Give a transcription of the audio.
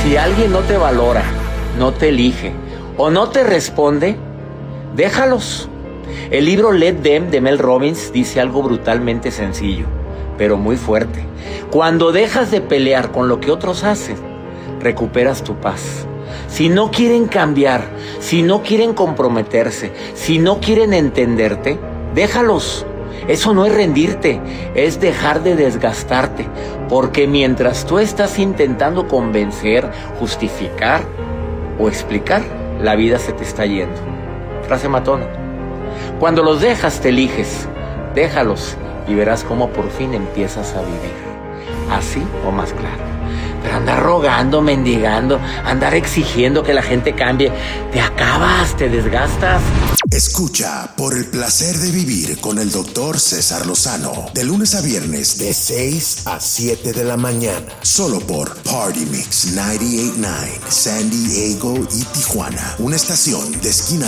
Si alguien no te valora, no te elige o no te responde, déjalos. El libro Let Them de Mel Robbins dice algo brutalmente sencillo, pero muy fuerte. Cuando dejas de pelear con lo que otros hacen, recuperas tu paz. Si no quieren cambiar, si no quieren comprometerse, si no quieren entenderte, déjalos. Eso no es rendirte, es dejar de desgastarte, porque mientras tú estás intentando convencer, justificar o explicar, la vida se te está yendo. Frase matona. Cuando los dejas, te eliges. Déjalos y verás cómo por fin empiezas a vivir. Así o más claro. Pero andar rogando, mendigando, andar exigiendo que la gente cambie, te acabas, te desgastas. Escucha Por el Placer de Vivir con el Dr. César Lozano, de lunes a viernes de 6 a 7 de la mañana, solo por Party Mix 98.9, San Diego y Tijuana, una estación de Esquina